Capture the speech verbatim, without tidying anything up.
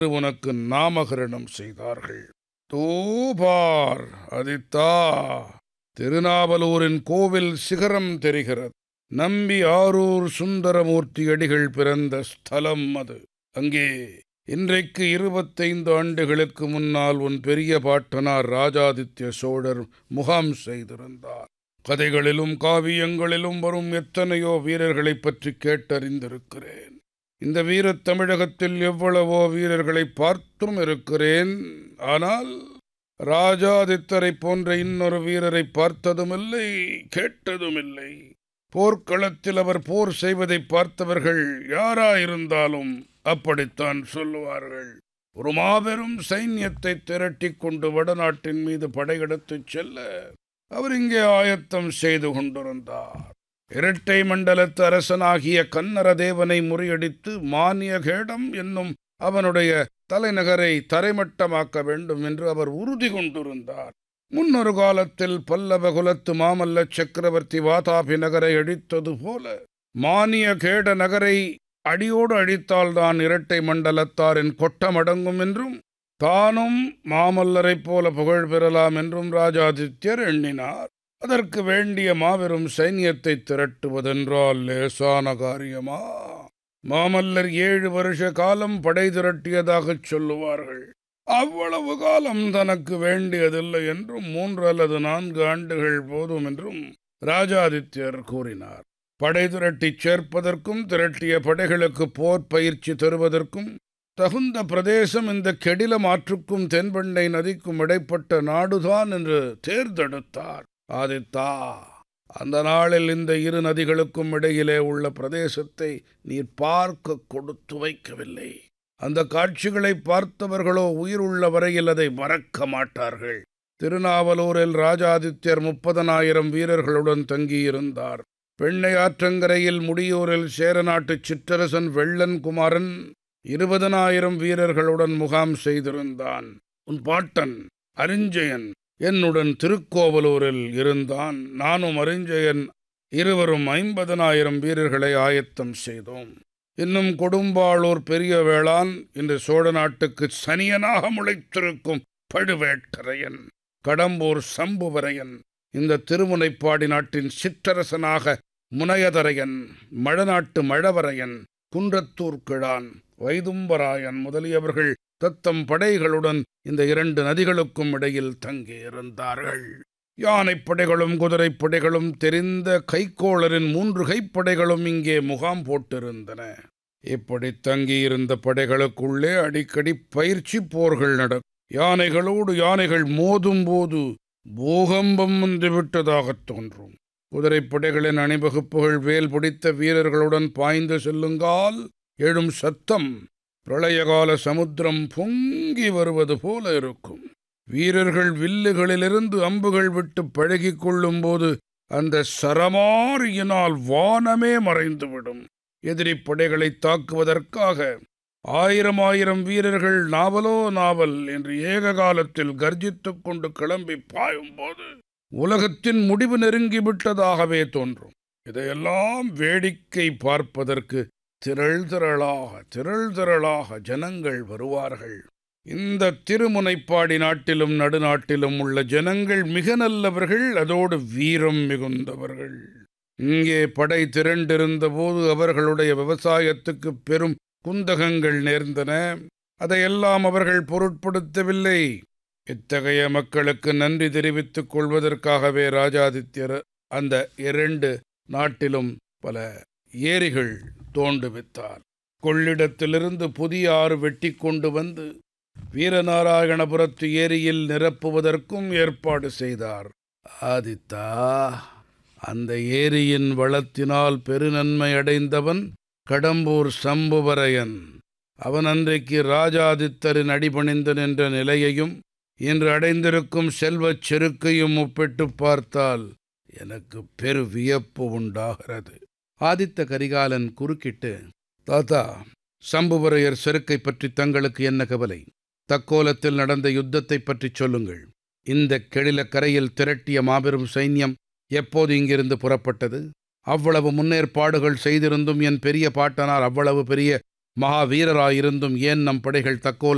உனக்கு நாமகரணம் செய்தார்கள். தூபார் அதித்தா, திருநாவலூரின் கோவில் சிகரம் தெரிகிறது. நம்பி ஆரூர் சுந்தரமூர்த்தி அடிகள் பிறந்த ஸ்தலம் அது. அங்கே இன்றைக்கு இருபத்தைந்து ஆண்டுகளுக்கு முன்னால் உன் பெரிய பாட்டனார் ராஜாதித்ய சோழர் முகாம் செய்திருந்தார். கதைகளிலும் காவியங்களிலும் வரும் எத்தனையோ வீரர்களை பற்றி கேட்டறிந்திருக்கிறேன். இந்த வீரத் தமிழகத்தில் எவ்வளவோ வீரர்களை பார்த்தும் இருக்கிறேன். ஆனால் ராஜாதித்தரை போன்ற இன்னொரு வீரரை பார்த்ததுமில்லை, கேட்டதுமில்லை. போர்க்களத்தில் அவர் போர் செய்வதை பார்த்தவர்கள் யாராயிருந்தாலும் அப்படித்தான் சொல்லுவார்கள். ஒரு மாபெரும் சைன்யத்தை திரட்டி கொண்டு வடநாட்டின் மீது படையெடுத்துச் செல்ல அவர் இங்கே ஆயத்தம் செய்து கொண்டிருந்தார். இரட்டை மண்டலத்து அரசனாகிய கன்னர தேவனை முறியடித்து மானியகேடம் என்னும் அவனுடைய தலைநகரை தரைமட்டமாக்க வேண்டும் என்று அவர் உறுதி கொண்டிருந்தார். முன்னொரு காலத்தில் பல்லவ குலத்து மாமல்ல சக்கரவர்த்தி வாதாபி நகரை அழித்தது போல மானியகேட நகரை அடியோடு அழித்தால்தான் இரட்டை மண்டலத்தாரின் கொட்டமடங்கும் என்றும் தானும் மாமல்லரைப் போல புகழ் பெறலாம் என்றும் ராஜாதித்யர் எண்ணினார். அதற்கு வேண்டிய மாபெரும் சைன்யத்தை திரட்டுவதென்றால் லேசான காரியமா? மாமல்லர் ஏழு வருஷ காலம் படை திரட்டியதாகச் சொல்லுவார்கள். அவ்வளவு காலம் தனக்கு வேண்டியதில்லை என்றும் மூன்று அல்லது நான்கு ஆண்டுகள் போதும் என்றும் ராஜாதித்யர் கூறினார். படை திரட்டிச் சேர்ப்பதற்கும் திரட்டிய படைகளுக்கு போர் பயிற்சி தருவதற்கும் தகுந்த பிரதேசம் இந்த கெடில மாற்றுக்கும் தென்பெண்ணை நதிக்கும் இடைப்பட்ட நாடுதான் என்று தேர்ந்தெடுத்தார். ஆதித்தா, அந்த நாளில் இந்த இரு நதிகளுக்கும் இடையிலே உள்ள பிரதேசத்தை நீர் பார்க்க கொடுத்து வைக்கவில்லை. அந்த காட்சிகளை பார்த்தவர்களோ உயிர் உள்ள வரையில் அதை மறக்க மாட்டார்கள். திருநாவலூரில் ராஜாதித்யர் முப்பதனாயிரம் வீரர்களுடன் தங்கியிருந்தார். பெண்ணை ஆற்றங்கரையில் முடியூரில் சேரநாட்டு சிற்றரசன் வெள்ளன் குமாரன் இருபதனாயிரம் வீரர்களுடன் முகாம் செய்திருந்தான். உன் பாட்டன் அரிஞ்சயன் என்னுடன் திருக்கோவலூரில் இருந்தான். நானும் அரிஞ்சயன் இருவரும் ஐம்பதனாயிரம் வீரர்களை ஆயத்தம் செய்தோம். இன்னும் கொடும்பாளூர் பெரிய வேளான் இன்று சோழ நாட்டுக்கு சனியனாக முளைத்திருக்கும் பழுவேட்டரையன், கடம்பூர் சம்புவரையன், இந்த திருமுனைப்பாடி நாட்டின் சிற்றரசனாக முனையதரையன், மழநாட்டு மழவரையன், குன்றத்தூர் கிழான், வைதும்பராயன் முதலியவர்கள் தத்தம் படைகளுடன் இந்த இரண்டு நதிகளுக்கும் இடையில் தங்கியிருந்தார்கள். யானைப்படைகளும் குதிரைப்படைகளும் தெரிந்த கைக்கோளரின் மூன்று கைப்படைகளும் இங்கே முகாம் போட்டிருந்தன. இப்படி தங்கியிருந்த படைகளுக்குள்ளே அடிக்கடி பயிற்சி போர்கள் நடக்கும். யானைகளோடு யானைகள் மோதும் போது பூகம்பம் வந்துவிட்டதாகத் தோன்றும். குதிரைப்படைகளின் அணிவகுப்புகள் வேல் பிடித்த வீரர்களுடன் பாய்ந்து செல்லுங்கால் எழும் சத்தம் பிரளயகால சமுத்திரம் பொங்கி வருவது போல இருக்கும். வீரர்கள் வில்லுகளிலிருந்து அம்புகள் விட்டு பழகி கொள்ளும் போது அந்த சரமாரியினால் வானமே மறைந்துவிடும். எதிரி படைகளை தாக்குவதற்காக ஆயிரம் ஆயிரம் வீரர்கள் நாவலோ நாவல் என்று ஏக காலத்தில் கர்ஜித்துக் கொண்டு கிளம்பி பாயும் போது உலகத்தின் முடிவு நெருங்கிவிட்டதாகவே தோன்றும். இதையெல்லாம் வேடிக்கை பார்ப்பதற்கு திரள் திரளாக திரள் திரளாக ஜனங்கள் வருவார்கள். இந்த திருமுனைப்பாடி நாட்டிலும் நடுநாட்டிலும் உள்ள ஜனங்கள் மிக நல்லவர்கள், அதோடு வீரம் மிகுந்தவர்கள். இங்கே படை திரண்டிருந்த போது அவர்களுடைய விவசாயத்துக்கு பெரும் குந்தகங்கள் நேர்ந்தன. அதையெல்லாம் அவர்கள் பொருட்படுத்தவில்லை. இத்தகைய மக்களுக்கு நன்றி தெரிவித்துக் கொள்வதற்காகவே ராஜாதித்யர் அந்த இரண்டு நாட்டிலும் பல ஏரிகள் தோண்டுவித்தார். கொள்ளிடத்திலிருந்து புதிய ஆறு வெட்டி கொண்டு வந்து வீரநாராயணபுரத்து ஏரியில் நிரப்புவதற்கும் ஏற்பாடு செய்தார். ஆதித்தா, அந்த ஏரியின் வளத்தினால் பெருநன்மை அடைந்தவன் கடம்பூர் சம்புவரையன். அவன் அன்றைக்கு ராஜாதித்தரின் அடிபணிந்து நின்ற நிலையையும் இன்று அடைந்திருக்கும் செல்வச் செருக்கையும் ஒப்பிட்டு பார்த்தால் எனக்கு பெரு வியப்பு உண்டாகிறது. ஆதித்த கரிகாலன் குறுக்கிட்டு, தாத்தா, சம்புவரையர் செருக்கை பற்றி தங்களுக்கு என்ன கவலை? தக்கோலத்தில் நடந்த யுத்தத்தை பற்றி சொல்லுங்கள். இந்த கெடில கரையில் திரட்டிய மாபெரும் சைன்யம் எப்போது இங்கிருந்து புறப்பட்டது? அவ்வளவு முன்னேற்பாடுகள் செய்திருந்தும் என் பெரிய பாட்டனார் அவ்வளவு பெரிய மகாவீரராயிருந்தும் ஏன் நம் படைகள் தக்கோல